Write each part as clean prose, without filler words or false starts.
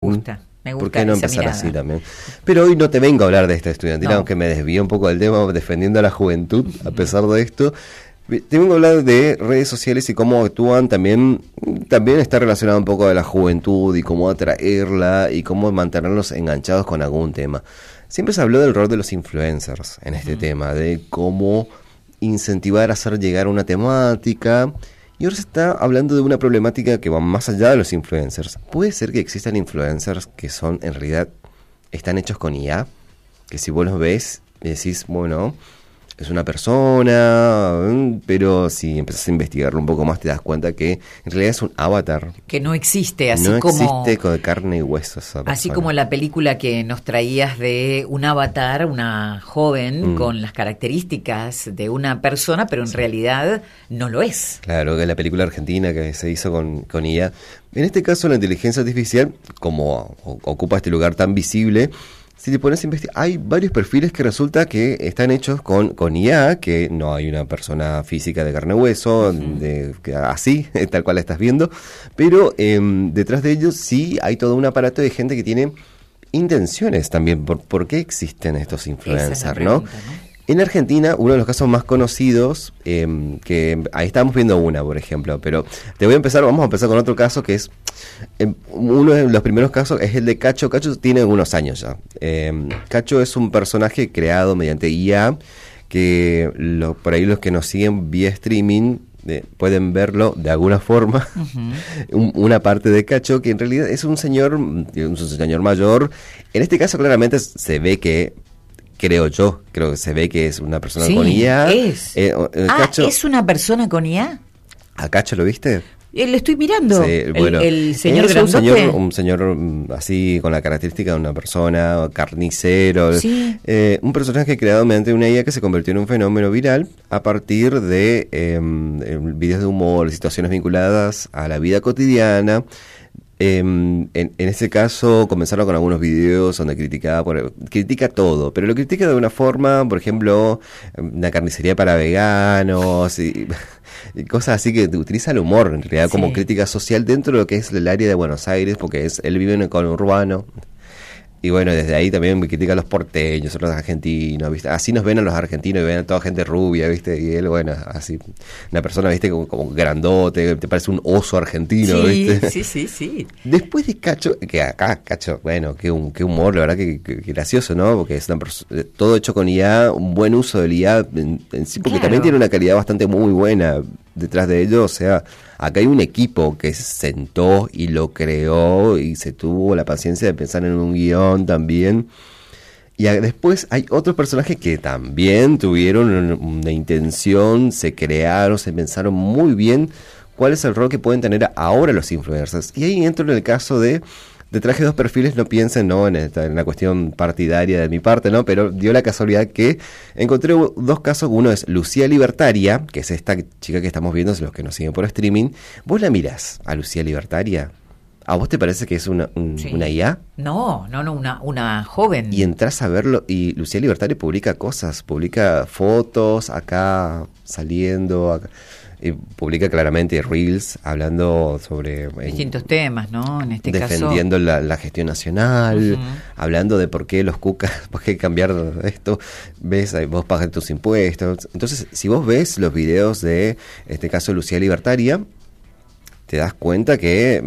gusta. Me gusta. ¿Por qué no esa empezar mirada así también? Pero hoy no te vengo a hablar de esta estudiantina, aunque me desvío un poco del tema defendiendo a la juventud, a pesar de esto. Te vengo a hablar de redes sociales y cómo actúan también está relacionado un poco de la juventud y cómo atraerla y cómo mantenerlos enganchados con algún tema. Siempre se habló del rol de los influencers en este tema, de cómo incentivar a hacer llegar una temática, y ahora se está hablando de una problemática que va más allá de los influencers. ¿Puede ser que existan influencers que son, en realidad, están hechos con IA? Que si vos los ves, decís, bueno, es una persona, pero si empezás a investigarlo un poco más te das cuenta que en realidad es un avatar. Que no existe, así no como... existe con carne y hueso esa persona. Así como la película que nos traías de un avatar, una joven con las características de una persona, pero en realidad no lo es. Claro, que la película argentina que se hizo con IA. En este caso la inteligencia artificial, como ocupa este lugar tan visible, si te pones a investigar, hay varios perfiles que resulta que están hechos con IA, que no hay una persona física de carne y hueso, así, tal cual la estás viendo, pero detrás de ellos sí hay todo un aparato de gente que tiene intenciones también. ¿Por qué existen estos influencers, ¿no? En Argentina, uno de los casos más conocidos, que ahí estamos viendo una, por ejemplo, pero vamos a empezar con otro caso que es, uno de los primeros casos es el de Cacho. Cacho tiene unos años ya. Cacho es un personaje creado mediante IA, que por ahí los que nos siguen vía streaming pueden verlo de alguna forma, una parte de Cacho, que en realidad es un señor mayor. En este caso claramente se ve que, creo que se ve que es una persona con IA. Cacho, ¿es una persona con IA? ¿A Cacho lo viste? Lo estoy mirando. Sí, bueno, el señor es grandote. un señor así con la característica de una persona, carnicero. Sí. Un personaje creado mediante una IA que se convirtió en un fenómeno viral a partir de videos de humor, situaciones vinculadas a la vida cotidiana. En este caso comenzaron con algunos videos donde critica todo, pero lo critica de una forma, por ejemplo, una carnicería para veganos y cosas así, que utiliza el humor en realidad como crítica social dentro de lo que es el área de Buenos Aires, porque él vive en el conurbano. Y bueno, desde ahí también me critica a los porteños, a los argentinos, ¿viste? Así nos ven a los argentinos y ven a toda gente rubia, ¿viste? Y él, bueno, así, una persona, ¿viste? Como grandote, te parece un oso argentino, ¿viste? Sí. Después de Cacho, que acá, Cacho, bueno, qué humor, la verdad que gracioso, ¿no? Porque es todo hecho con IA, un buen uso del IA en sí, porque también tiene una calidad bastante muy buena detrás de ello. O sea, acá hay un equipo que se sentó y lo creó y se tuvo la paciencia de pensar en un guión también. Y después hay otros personajes que también tuvieron una intención, se crearon, se pensaron muy bien cuál es el rol que pueden tener ahora los influencers. Y ahí entro en el caso de traje dos perfiles, no piensen, ¿no?, en la cuestión partidaria de mi parte, ¿no? Pero dio la casualidad que encontré dos casos. Uno es Lucía Libertaria, que es esta chica que estamos viendo, los que nos siguen por streaming. ¿Vos la mirás a Lucía Libertaria? ¿A vos te parece que es una IA? No, una joven. Y entras a verlo, y Lucía Libertaria publica cosas, publica fotos acá saliendo, acá. Publica claramente reels hablando sobre distintos temas, ¿no? En este defendiendo caso la gestión nacional, hablando de por qué los cucas, por qué cambiar esto, ves, vos pagas tus impuestos. Entonces, si vos ves los videos de este caso Lucía Libertaria, te das cuenta que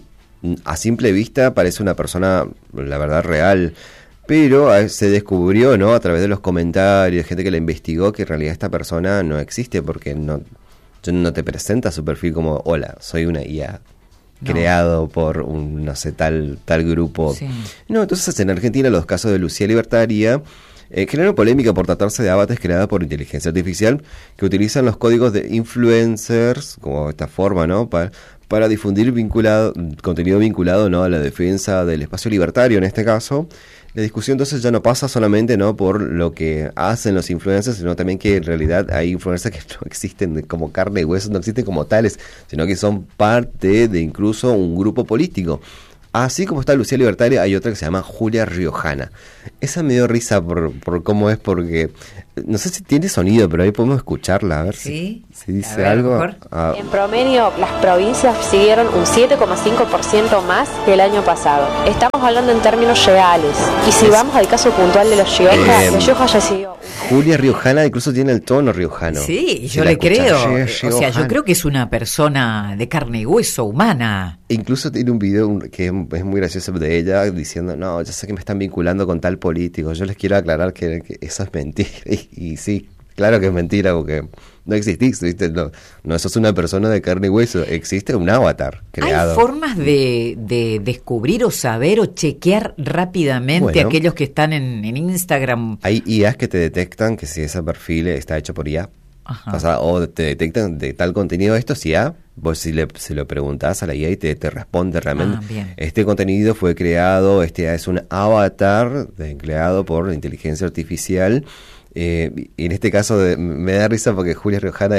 a simple vista parece una persona, la verdad, real. Pero se descubrió, ¿no?, a través de los comentarios, gente que la investigó, que en realidad esta persona no existe, porque no te presenta su perfil como, hola, soy una IA creado por un, no sé, tal grupo. Sí. No, entonces en Argentina los casos de Lucía Libertaria generaron polémica por tratarse de avatars creados por inteligencia artificial que utilizan los códigos de influencers, como esta forma, ¿no?, para difundir contenido vinculado, ¿no?, a la defensa del espacio libertario en este caso. La discusión entonces ya no pasa solamente, ¿no?, por lo que hacen los influencers, sino también que en realidad hay influencers que no existen como carne y hueso, no existen como tales, sino que son parte de incluso un grupo político. Así como está Lucía Libertaria, hay otra que se llama Julia Riojana. Esa me dio risa por cómo es, porque no sé si tiene sonido, pero ahí podemos escucharla, a ver si dice ver, algo. En promedio, las provincias siguieron un 7,5% más que el año pasado. Estamos hablando en términos reales. Y si vamos al caso puntual de los Rioja recibió... Julia Riojana incluso tiene el tono riojano. Sí, yo le creo. O sea, yo creo que es una persona de carne y hueso, humana. Incluso tiene un video que es muy gracioso de ella diciendo, no, yo sé que me están vinculando con tal político, yo les quiero aclarar que eso es mentira. Y sí, claro que es mentira, porque no existís, ¿viste? No sos una persona de carne y hueso, existe un avatar creado. ¿Hay formas de descubrir o saber o chequear rápidamente aquellos que están en Instagram? Hay IAs que te detectan que si ese perfil está hecho por IA. O te detectan de tal contenido esto, si vos se lo preguntás a la IA y te responde realmente. Este contenido fue creado, es un avatar creado por inteligencia artificial. Y en este caso me da risa porque Julia Riojana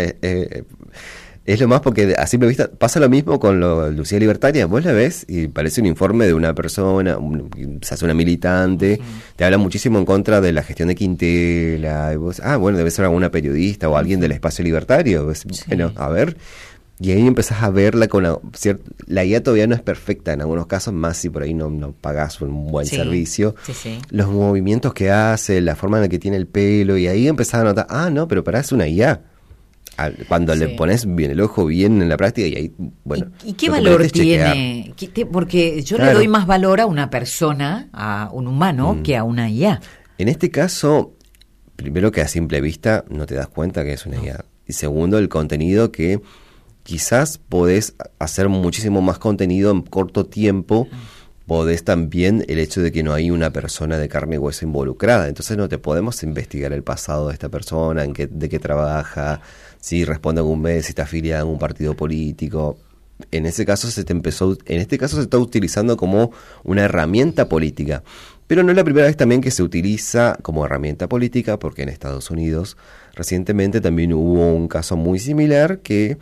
es lo más, porque a simple vista pasa lo mismo con Lucía Libertaria. Vos la ves y parece un informe de una persona, se hace una militante, te habla muchísimo en contra de la gestión de Quintela, y vos, debe ser alguna periodista o alguien del espacio libertario. Bueno, a ver, y ahí empezás a verla con la IA todavía no es perfecta en algunos casos, más si por ahí no pagás un buen servicio. Los movimientos que hace, la forma en la que tiene el pelo, y ahí empezás a notar, no, pero es una IA. Cuando le pones bien el ojo bien en la práctica, y ahí, bueno. ¿Y qué valor tiene? Porque yo le doy más valor a una persona, a un humano, que a una IA. En este caso, primero que a simple vista no te das cuenta que es una IA. Y segundo, el contenido, que quizás podés hacer muchísimo más contenido en corto tiempo. Podés también el hecho de que no hay una persona de carne y hueso involucrada. Entonces no te podemos investigar el pasado de esta persona, de qué trabaja, si responde a algún mes, si está afiliada a algún partido político. En este caso se está utilizando como una herramienta política. Pero no es la primera vez también que se utiliza como herramienta política, porque en Estados Unidos recientemente también hubo un caso muy similar que...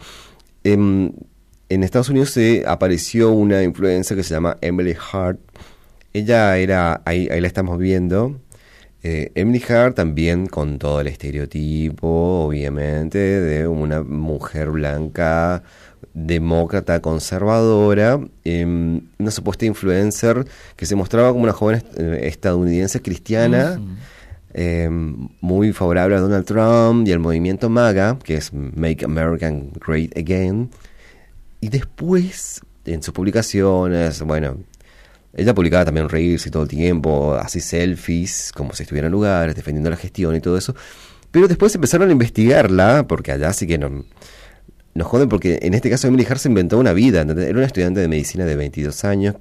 En Estados Unidos se apareció una influencer que se llama Emily Hart. Ella era, ahí la estamos viendo, Emily Hart también con todo el estereotipo, obviamente, de una mujer blanca, demócrata, conservadora, una supuesta influencer que se mostraba como una joven estadounidense cristiana, muy favorable a Donald Trump y al movimiento MAGA, que es Make America Great Again. Y después, en sus publicaciones, ella publicaba también reels y todo el tiempo, así selfies, como si estuviera en lugares, defendiendo la gestión y todo eso. Pero después empezaron a investigarla, porque allá sí que nos joden, porque en este caso Emily Hart se inventó una vida. Era una estudiante de medicina de 22 años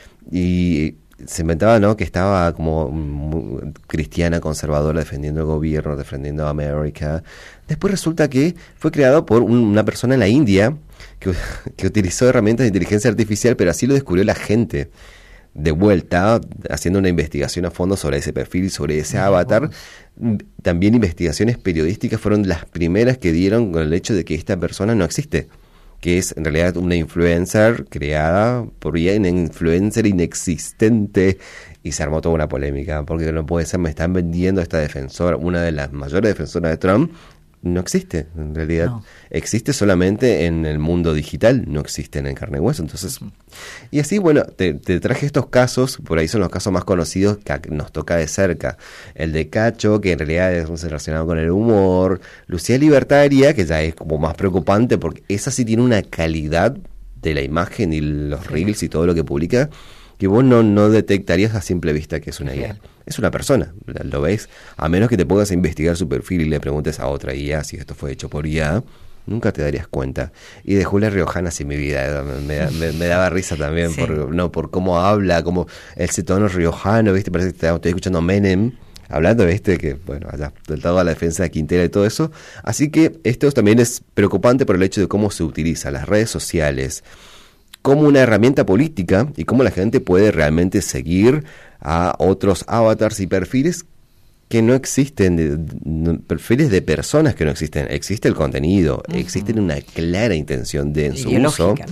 y se inventaba, que estaba como cristiana, conservadora, defendiendo el gobierno, defendiendo a América. Después resulta que fue creado por una persona en la India que utilizó herramientas de inteligencia artificial, pero así lo descubrió la gente. De vuelta, haciendo una investigación a fondo sobre ese perfil, sobre ese avatar. También investigaciones periodísticas fueron las primeras que dieron con el hecho de que esta persona no existe, que es en realidad una influencer creada por una influencer inexistente, y se armó toda una polémica, porque no puede ser, me están vendiendo a esta defensora, una de las mayores defensoras de Trump. No existe, en realidad existe solamente en el mundo digital, no existe en el carne y hueso. Entonces, y así, te traje estos casos, por ahí son los casos más conocidos que nos toca de cerca. El de Cacho, que en realidad es relacionado con el humor. Lucía Libertaria, que ya es como más preocupante, porque esa sí tiene una calidad de la imagen y los reels y todo lo que publica, que vos no detectarías a simple vista que es una IA. Es una persona, lo ves, a menos que te pongas a investigar su perfil y le preguntes a otra IA si esto fue hecho por IA, nunca te darías cuenta. Y de Julia Riojana, sí, mi vida, me daba risa también, por cómo habla, como ese tono riojano, ¿viste? Parece que estoy escuchando a Menem hablando, ¿viste? Que, allá, del lado de la defensa de Quintela y todo eso. Así que esto también es preocupante por el hecho de cómo se utiliza las redes sociales como una herramienta política y cómo la gente puede realmente seguir a otros avatars y perfiles que no existen, perfiles de personas que no existen. Existe el contenido, existe una clara intención en su uso,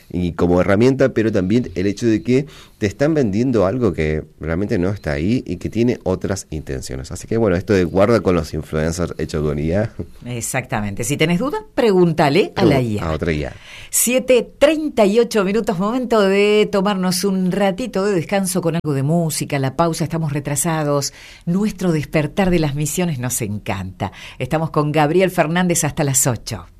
y como herramienta, pero también el hecho de que te están vendiendo algo que realmente no está ahí y que tiene otras intenciones. Así que bueno, esto de guarda con los influencers hecho con IA. Exactamente. Si tenés dudas, pregúntale a la IA. A otra IA. 7:38 minutos, momento de tomarnos un ratito de descanso con algo de música, la pausa, estamos retrasados. Nuestro despertar de las misiones nos encanta. Estamos con Gabriel Fernández hasta las 8.